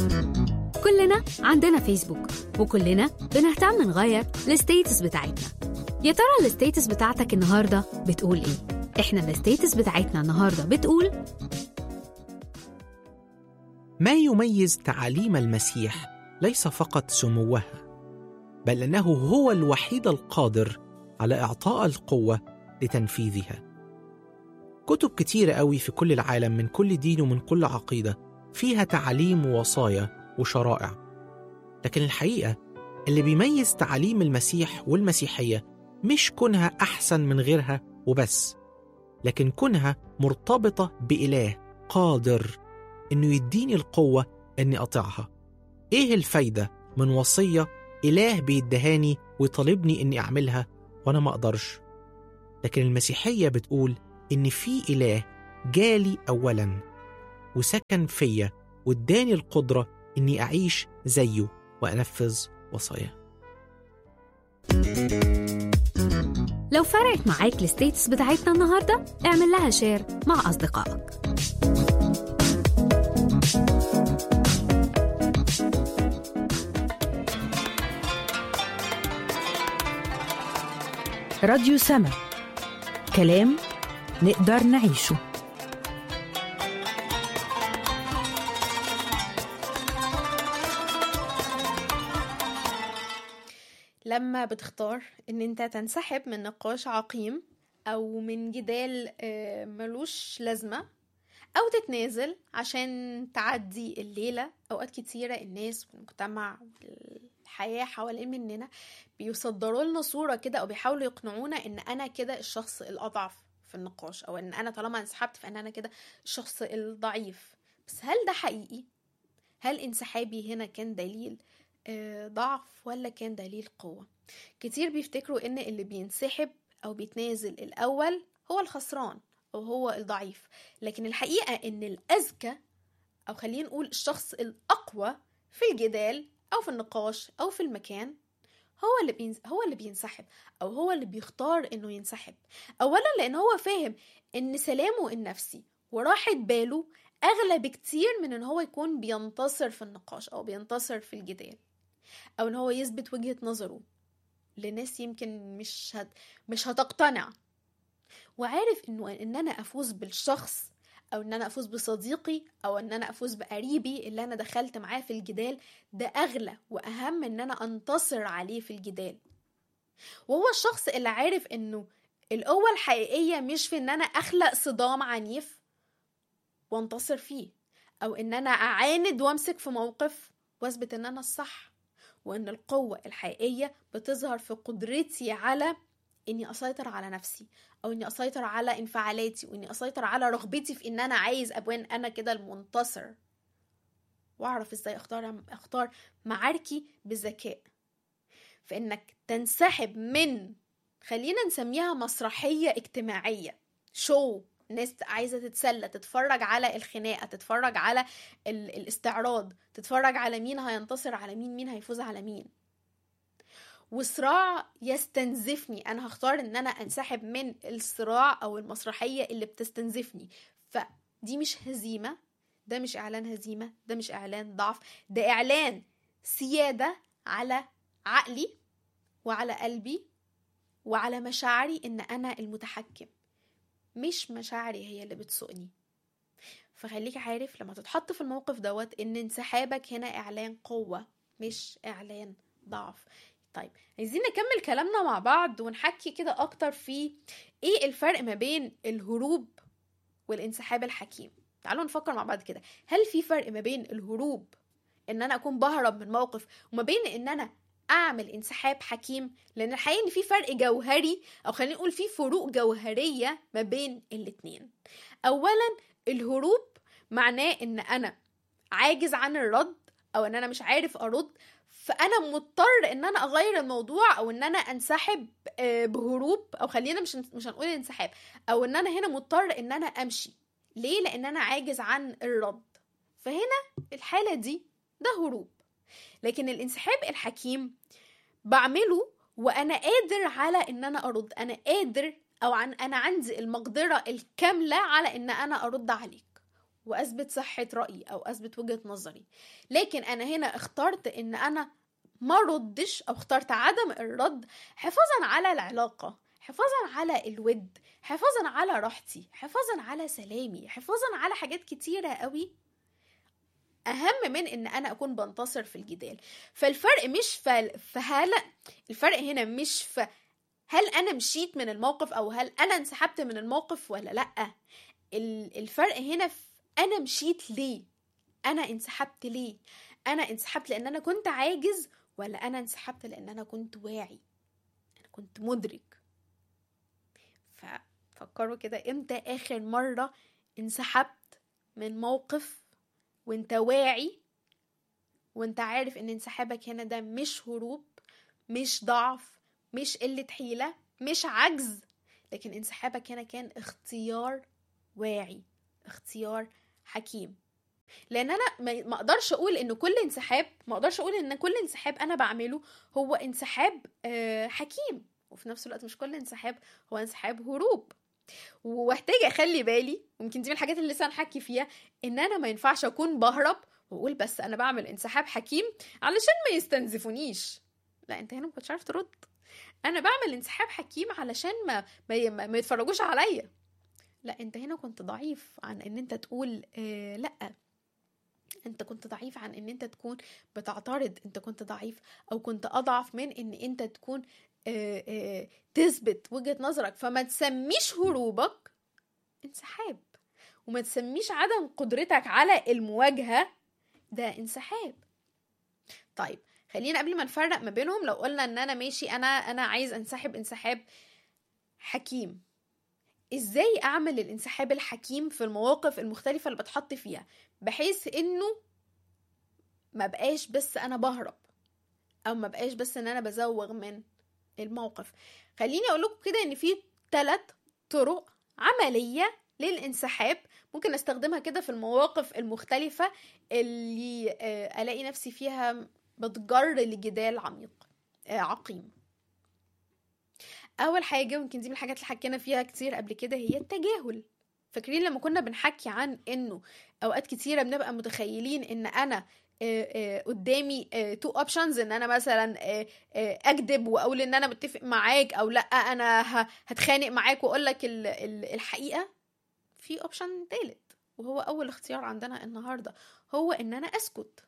كلنا عندنا فيسبوك، وكلنا بنهتم نغير الستيتس بتاعتنا. يا ترى الستيتس بتاعتك النهاردة بتقول ايه؟ احنا الستيتس بتاعتنا النهاردة بتقول: ما يميز تعاليم المسيح ليس فقط سموها، بل أنه هو الوحيد القادر على إعطاء القوة لتنفيذها. كتب كتيرة قوي في كل العالم من كل دين ومن كل عقيدة فيها تعاليم ووصايا وشرائع، لكن الحقيقة اللي بيميز تعاليم المسيح والمسيحية مش كونها أحسن من غيرها وبس، لكن كونها مرتبطة بإله قادر إنه يديني القوة إني أطيعها. إيه الفايدة من وصية إله بيدهاني ويطالبني إني أعملها وأنا ما أقدرش؟ لكن المسيحية بتقول إن في إله جالي أولاً وسكن فيا واداني القدرة إني أعيش زيه وأنفذ وصاياه. لو فرقت معاك الستيتس بتاعتنا النهاردة، اعمل لها شير مع أصدقائك. راديو سما، كلام نقدر نعيشه. لما بتختار ان انت تنسحب من نقاش عقيم او من جدال ملوش لازمة، او تتنازل عشان تعدي الليلة، اوقات كتيرة الناس والمجتمع والحياة حوالين مننا بيصدروا لنا صورة كده او بيحاولوا يقنعونا ان انا كده الشخص الاضعف في النقاش، او ان انا طالما انسحبت فان انا كده الشخص الضعيف. بس هل ده حقيقي؟ هل انسحابي هنا كان دليل ضعف ولا كان دليل قوة؟ كتير بيفتكروا ان اللي بينسحب او بيتنازل الاول هو الخسران او هو الضعيف، لكن الحقيقة ان الاذكى، او خلينا نقول الشخص الاقوى في الجدال او في النقاش او في المكان، هو اللي بينسحب، او هو اللي بيختار انه ينسحب. اولا لان هو فاهم ان سلامه النفسي وراحة باله اغلى بكتير من ان هو يكون بينتصر في النقاش او بينتصر في الجدال، او ان هو يثبت وجهة نظره لناس يمكن مش هتقتنع. وعارف ان انا افوز بالشخص، او ان انا افوز بصديقي، او ان انا افوز بقريبي اللي انا دخلت معاه في الجدال، ده اغلى واهم من ان انا انتصر عليه في الجدال. وهو الشخص اللي عارف انه القوة الحقيقية مش في ان انا اخلق صدام عنيف وانتصر فيه، او ان انا اعاند وامسك في موقف واثبت ان انا الصح، وان القوة الحقيقية بتظهر في قدرتي على اني اسيطر على نفسي، او اني اسيطر على انفعالاتي، واني اسيطر على رغبتي في ان انا عايز ابان انا كده المنتصر، واعرف ازاي اختار معاركي بذكاء. فانك تنسحب من، خلينا نسميها مسرحية اجتماعية، شو، ناس عايزة تتسلى، تتفرج على الخناقة، تتفرج على الاستعراض، تتفرج على مين هينتصر على مين هيفوز على مين، وصراع يستنزفني. انا هختار ان انا انسحب من الصراع او المسرحية اللي بتستنزفني. فدي مش هزيمة، ده مش اعلان هزيمة، ده مش اعلان ضعف، ده اعلان سيادة على عقلي وعلى قلبي وعلى مشاعري، ان انا المتحكم، مش مشاعري هي اللي بتسوقني. فخليك عارف لما تتحط في الموقف دوت ان انسحابك هنا اعلان قوة مش اعلان ضعف. طيب، عايزين نكمل كلامنا مع بعض ونحكي كده اكتر في ايه الفرق ما بين الهروب والانسحاب الحكيم. تعالوا نفكر مع بعض كده، هل في فرق ما بين الهروب ان انا اكون بهرب من موقف وما بين ان انا اعمل انسحاب حكيم؟ لان الحقيقة ان في فرق جوهري، او خلينا نقول في فروق جوهرية ما بين الاتنين. اولا، الهروب معناه ان انا عاجز عن الرد، او ان انا مش عارف ارد، فانا مضطر ان انا اغير الموضوع، او ان انا انسحب بهروب، او خلينا مش هنقول انسحاب، او ان انا هنا مضطر ان انا امشي. ليه؟ لان انا عاجز عن الرد. فهنا الحالة دي ده هروب. لكن الانسحاب الحكيم بعمله وانا قادر على ان انا ارد، انا قادر، او انا عندي المقدرة الكاملة على ان انا ارد عليك، واثبت صحة رأيي او اثبت وجهة نظري. لكن انا هنا اخترت ان انا ما ردش، او اخترت عدم الرد حفاظا على العلاقة، حفاظا على الود، حفاظا على راحتي، حفاظا على سلامي، حفاظا على حاجات كتيرة قوي اهم من ان انا اكون بنتصر في الجدال. فالفرق مش الفرق هنا مش في هل انا مشيت من الموقف او هل انا انسحبت من الموقف ولا لا. الفرق هنا في انا مشيت ليه، انا انسحبت ليه. انا انسحبت لان انا كنت عاجز، ولا انا انسحبت لان انا كنت واعي، انا كنت مدرك. ففكروا كده، امتى اخر مرة انسحبت من موقف وانت واعي، وانت عارف ان انسحابك هنا ده مش هروب، مش ضعف، مش قلة حيلة، مش عجز، لكن انسحابك هنا كان اختيار واعي، اختيار حكيم. لان انا ما اقدرش اقول ان كل انسحاب، ما اقدرش اقول ان كل انسحاب انا بعمله هو انسحاب حكيم، وفي نفس الوقت مش كل انسحاب هو انسحاب هروب. واحتاج اخلي بالي، ويمكن دي من الحاجات اللي لسه هنحكي فيها، ان انا ما ينفعش اكون بهرب واقول بس انا بعمل انسحاب حكيم علشان ما يستنزفونيش. لا، انت هنا ما كنتش عارف ترد. انا بعمل انسحاب حكيم علشان ما يتفرجوش عليا. لا، انت هنا كنت ضعيف عن ان انت تقول لا. انت كنت ضعيف عن ان انت تكون بتعترض. انت كنت ضعيف او كنت اضعف من ان انت تكون تثبت وجهة نظرك. فما تسميش هروبك انسحاب، وما تسميش عدم قدرتك على المواجهة ده انسحاب. طيب، خلينا قبل ما نفرق ما بينهم، لو قلنا ان انا ماشي، انا عايز انسحب انسحاب حكيم، ازاي اعمل الانسحاب الحكيم في المواقف المختلفة اللي بتحط فيها، بحيث انه ما بقاش بس انا بهرب، او ما بقاش بس ان انا بزوغ من الموقف. خليني اقول لكم كده ان في 3 طرق عملية للانسحاب ممكن استخدمها كده في المواقف المختلفة اللي الاقي نفسي فيها بتجر لجدال عقيم. اول حاجة، ويمكن دي من الحاجات اللي حكينا فيها كتير قبل كده، هي التجاهل. فاكرين لما كنا بنحكي عن انه اوقات كتيرة بنبقى متخيلين ان انا قدامي 2 options، ان انا مثلا اكذب واقول ان انا متفق معاك، او لا انا هتخانق معاك واقول لك الحقيقة. في اوبشن ثالث، وهو اول اختيار عندنا النهاردة، هو ان انا اسكت.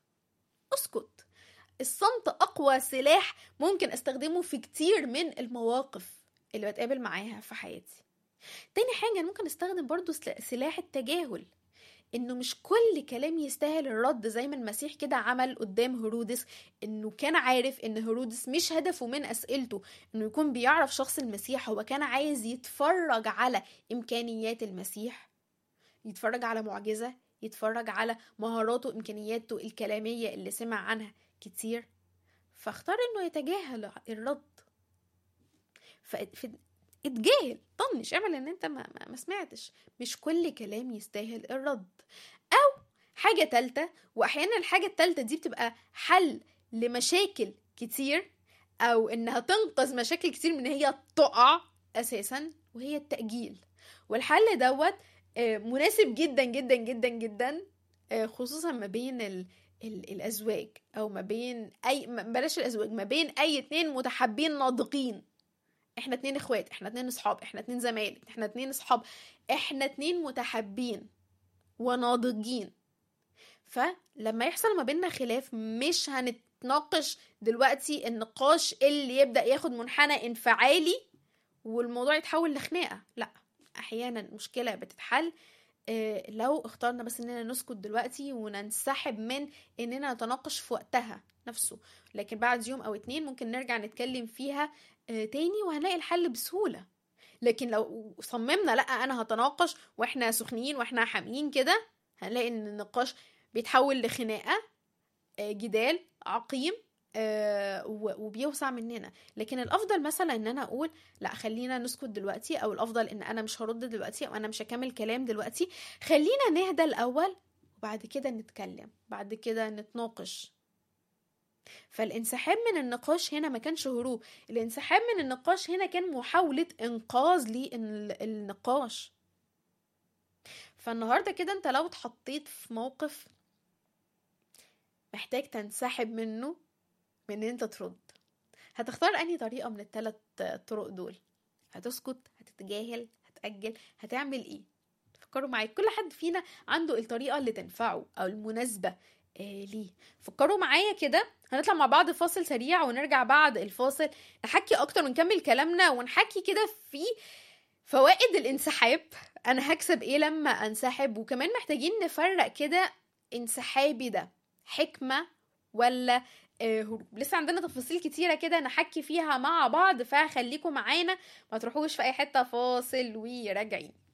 الصمت اقوى سلاح ممكن استخدمه في كتير من المواقف اللي بتقابل معاها في حياتي. تاني حاجة، ممكن استخدم برضو سلاح التجاهل، انه مش كل كلام يستاهل الرد، زي ما المسيح كده عمل قدام هيرودس، انه كان عارف ان هيرودس مش هدفه من اسئلته انه يكون بيعرف شخص المسيح، هو كان عايز يتفرج على امكانيات المسيح، يتفرج على معجزة، يتفرج على مهاراته، امكانياته الكلامية اللي سمع عنها كتير، فاختار انه يتجاهل الرد. اتجاهل، طنش، اعمل ان انت ما سمعتش. مش كل كلام يستاهل الرد. او حاجة تالتة، واحيانا الحاجة التالتة دي بتبقى حل لمشاكل كتير، او انها تنقذ مشاكل كتير من هي تقع اساسا، وهي التأجيل. والحل دوت مناسب جدا جدا جدا جدا، خصوصا ما بين الازواج، او ما بين بلاش الازواج، ما بين اي 2 متحابين ناضجين. احنا 2 اخوات، احنا 2 اصحاب، احنا 2 زمايل، احنا 2 اصحاب، احنا 2 متحابين وناضجين. فلما يحصل ما بيننا خلاف، مش هنتناقش دلوقتي النقاش اللي يبدأ ياخد منحنى انفعالي والموضوع يتحول لخناقة. لا، احيانا المشكلة بتتحل لو اخترنا بس اننا نسكت دلوقتي وننسحب من اننا نتناقش في وقتها نفسه، لكن بعد يوم او 2 ممكن نرجع نتكلم فيها تاني وهنلاقي الحل بسهولة. لكن لو صممنا لا انا هتناقش واحنا سخنين واحنا حامين كده، هنلاقي ان النقاش بيتحول لخناقة، جدال عقيم، وبيوسع مننا. لكن الافضل مثلا ان انا اقول لا، خلينا نسكت دلوقتي، او الافضل ان انا مش هرد دلوقتي، او انا مش هكمل كلام دلوقتي، خلينا نهدى الاول وبعد كده نتكلم، بعد كده نتناقش. فالانسحاب من النقاش هنا ما كانش هروب، الانسحاب من النقاش هنا كان محاولة انقاذ للنقاش. فالنهاردة كده انت لو اتحطيت في موقف محتاج تنسحب منه، من ان انت ترد، هتختار انهي طريقة من ال3 طرق دول؟ هتسكت، هتتجاهل، هتأجل، هتعمل ايه؟ فكروا معايا، كل حد فينا عنده الطريقة اللي تنفعه او المناسبة ليه. فكروا معايا كده. هنطلع مع بعض فاصل سريع ونرجع بعد الفاصل نحكي اكتر ونكمل كلامنا، ونحكي كده في فوائد الانسحاب، انا هكسب ايه لما انسحب، وكمان محتاجين نفرق كده انسحابي ده حكمة ولا هروب. لسه عندنا تفاصيل كتيرة كده نحكي فيها مع بعض، فخليكم معانا ما تروحوش في اي حتة، فاصل وراجعين.